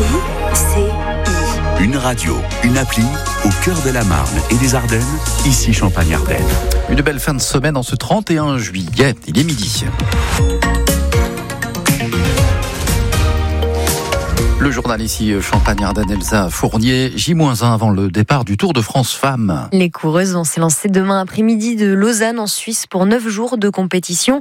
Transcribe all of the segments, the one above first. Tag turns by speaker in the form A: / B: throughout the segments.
A: Une radio, une appli, au cœur de la Marne et des Ardennes, ici Champagne-Ardenne.
B: Une belle fin de semaine en ce 31 juillet, il est midi. Le journal ici, Champagne-Ardenne, Elsa Fournier, J-1 avant le départ du Tour de France Femmes.
C: Les coureuses vont s'élancer demain après-midi de Lausanne en Suisse pour 9 jours de compétition.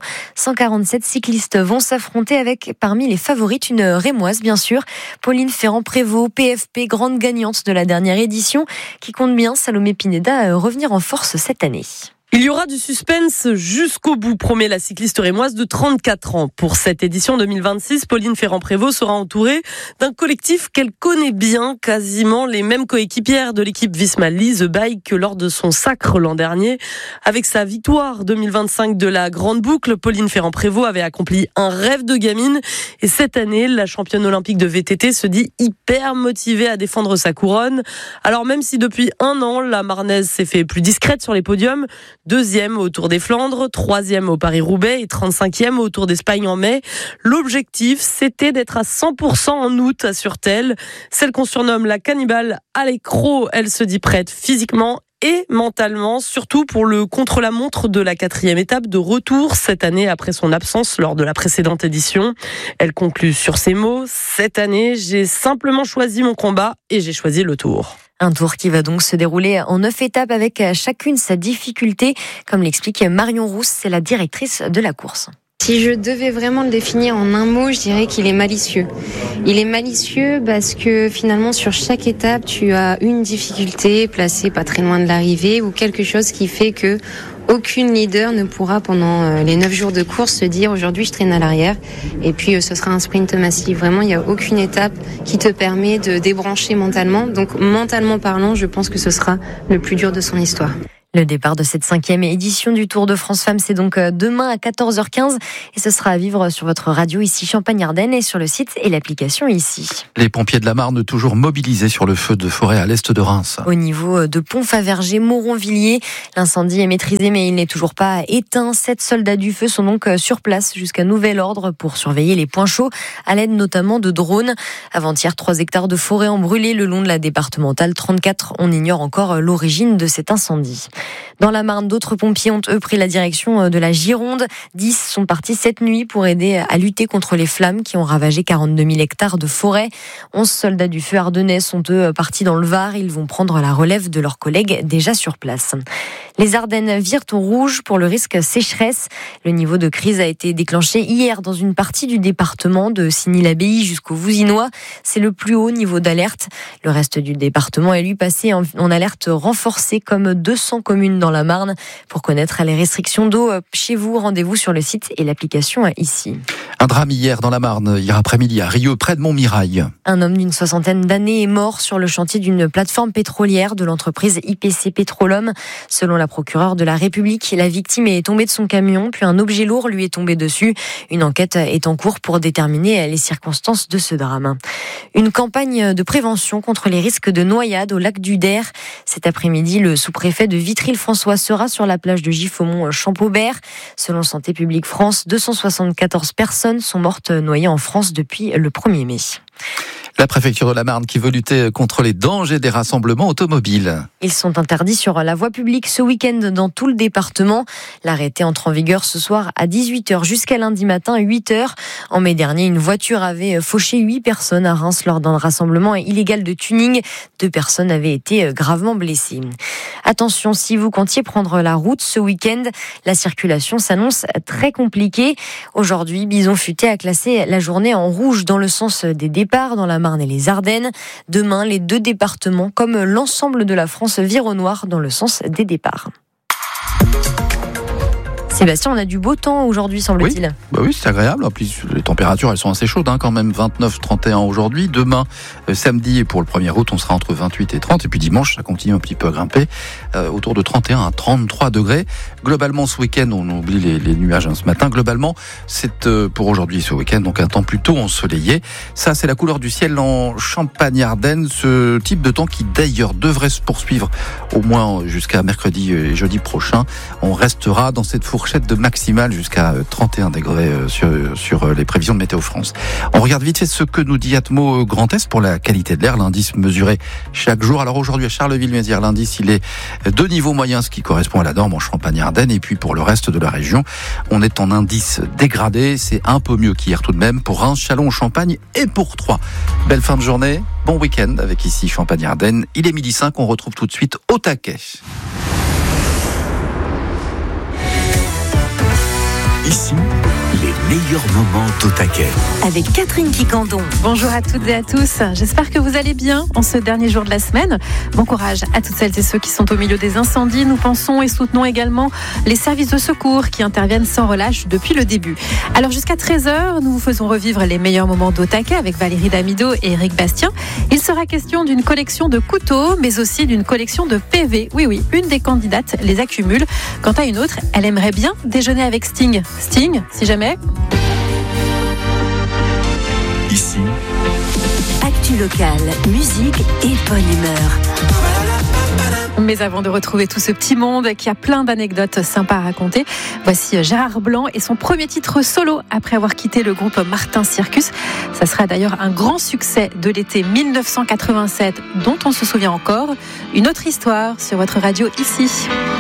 C: 147 cyclistes vont s'affronter avec, parmi les favorites, une rémoise bien sûr. Pauline Ferrand-Prévot, PFP, grande gagnante de la dernière édition, qui compte bien, Salomé Pineda, à revenir en force cette année.
D: Il y aura du suspense jusqu'au bout, promet la cycliste rémoise de 34 ans. Pour cette édition 2026, Pauline Ferrand-Prévot sera entourée d'un collectif qu'elle connaît bien, quasiment les mêmes coéquipières de l'équipe Visma The Bike que lors de son sacre l'an dernier. Avec sa victoire 2025 de la Grande Boucle, Pauline Ferrand-Prévot avait accompli un rêve de gamine. Et cette année, la championne olympique de VTT se dit hyper motivée à défendre sa couronne. Alors même si depuis un an, la Marnaise s'est fait plus discrète sur les podiums, 2e au Tour des Flandres, 3e au Paris-Roubaix et 35e au Tour d'Espagne en mai. L'objectif, c'était d'être à 100% en août, assure-t-elle. Celle qu'on surnomme la cannibale à l'écrou, elle se dit prête physiquement et mentalement, surtout pour le contre-la-montre de la 4e étape de retour cette année après son absence lors de la précédente édition. Elle conclut sur ces mots: cette année, j'ai simplement choisi mon combat et j'ai choisi le Tour.
C: Un tour qui va donc se dérouler en 9 étapes avec chacune sa difficulté, comme l'explique Marion Rousse, c'est la directrice de la course.
E: Si je devais vraiment le définir en un mot, je dirais qu'il est malicieux. Il est malicieux parce que finalement sur chaque étape, tu as une difficulté placée pas très loin de l'arrivée ou quelque chose qui fait que aucune leader ne pourra pendant les 9 jours de course se dire aujourd'hui je traîne à l'arrière et puis ce sera un sprint massif. Vraiment, il n'y a aucune étape qui te permet de débrancher mentalement. Donc mentalement parlant, je pense que ce sera le plus dur de son histoire.
C: Le départ de cette 5e édition du Tour de France Femmes, c'est donc demain à 14h15 et ce sera à vivre sur votre radio ici Champagne-Ardenne et sur le site et l'application ici.
B: Les pompiers de la Marne toujours mobilisés sur le feu de forêt à l'est de Reims.
C: Au niveau de Pont-Faverger, Moronvilliers, l'incendie est maîtrisé mais il n'est toujours pas éteint. 7 soldats du feu sont donc sur place jusqu'à nouvel ordre pour surveiller les points chauds à l'aide notamment de drones. Avant-hier, 3 hectares de forêt ont brûlé le long de la départementale 34. On ignore encore l'origine de cet incendie. Dans la Marne, d'autres pompiers ont eux pris la direction de la Gironde. 10 sont partis cette nuit pour aider à lutter contre les flammes qui ont ravagé 42 000 hectares de forêt. 11 soldats du feu ardennais sont eux partis dans le Var. Ils vont prendre la relève de leurs collègues déjà sur place. Les Ardennes virent au rouge pour le risque sécheresse. Le niveau de crise a été déclenché hier dans une partie du département de Signy-l'Abbaye jusqu'au Vouzinois. C'est le plus haut niveau d'alerte. Le reste du département est lui passé en alerte renforcée comme 200 communes dans la Marne. Pour connaître les restrictions d'eau chez vous, rendez-vous sur le site et l'application ici.
B: Un drame hier dans la Marne, hier après-midi à Rieux, près de Montmirail.
C: Un homme d'une 60aine d'années est mort sur le chantier d'une plateforme pétrolière de l'entreprise IPC Pétrolum. Selon la procureure de la République, la victime est tombée de son camion, puis un objet lourd lui est tombé dessus. Une enquête est en cours pour déterminer les circonstances de ce drame. Une campagne de prévention contre les risques de noyade au lac du Der. Cet après-midi, le sous-préfet de Vitry-le-François sera sur la plage de Giffaumont-Champaubert. Selon Santé publique France, 274 personnes sont mortes noyées en France depuis le 1er mai.
B: La préfecture de la Marne qui veut lutter contre les dangers des rassemblements automobiles.
C: Ils sont interdits sur la voie publique ce week-end dans tout le département. L'arrêté entre en vigueur ce soir à 18h jusqu'à lundi matin à 8h. En mai dernier, une voiture avait fauché 8 personnes à Reims lors d'un rassemblement illégal de tuning. 2 personnes avaient été gravement blessées. Attention, si vous comptiez prendre la route ce week-end, la circulation s'annonce très compliquée. Aujourd'hui, Bison Futé a classé la journée en rouge dans le sens des départs dans la Marne et les Ardennes. Demain, les 2 départements, comme l'ensemble de la France, virent au noir dans le sens des départs. Sébastien, on a du beau temps aujourd'hui, semble-t-il.
B: Oui, c'est agréable. En plus, les températures, elles sont assez chaudes, quand même. 29, 31 aujourd'hui. Demain, samedi, pour le 1er août, on sera entre 28 et 30. Et puis dimanche, ça continue un petit peu à grimper, autour de 31 à 33 degrés. Globalement, ce week-end, on oublie les nuages ce matin. Globalement, c'est pour aujourd'hui et ce week-end, donc un temps plutôt ensoleillé. Ça, c'est la couleur du ciel en Champagne-Ardenne. Ce type de temps qui, d'ailleurs, devrait se poursuivre au moins jusqu'à mercredi et jeudi prochain. On restera dans cette fourchette fourchette de maximale jusqu'à 31 degrés sur les prévisions de Météo France. On regarde vite fait ce que nous dit Atmo Grand Est pour la qualité de l'air, l'indice mesuré chaque jour. Alors aujourd'hui à Charleville-Mézières, l'indice il est de niveau moyen, ce qui correspond à la norme en Champagne-Ardenne. Et puis pour le reste de la région, on est en indice dégradé. C'est un peu mieux qu'hier tout de même pour Reims, Châlons, Champagne et pour Troyes. Belle fin de journée, bon week-end avec ici Champagne-Ardenne. Il est 12h05, on retrouve tout de suite au taquet.
A: Ici, les meilleurs moments d'au taquet.
C: Avec Catherine Quicandon.
F: Bonjour à toutes et à tous. J'espère que vous allez bien en ce dernier jour de la semaine. Bon courage à toutes celles et ceux qui sont au milieu des incendies. Nous pensons et soutenons également les services de secours qui interviennent sans relâche depuis le début. Alors jusqu'à 13h, nous vous faisons revivre les meilleurs moments d'au taquet avec Valérie Damido et Eric Bastien. Il sera question d'une collection de couteaux, mais aussi d'une collection de PV. Oui, une des candidates les accumule. Quant à une autre, elle aimerait bien déjeuner avec Sting. Sting, si jamais.
A: Ici,
C: Actu locale, musique et bonne humeur.
F: Mais avant de retrouver tout ce petit monde qui a plein d'anecdotes sympas à raconter, voici Gérard Blanc et son premier titre solo après avoir quitté le groupe Martin Circus. Ça sera d'ailleurs un grand succès de l'été 1987 dont on se souvient encore. Une autre histoire sur votre radio ici.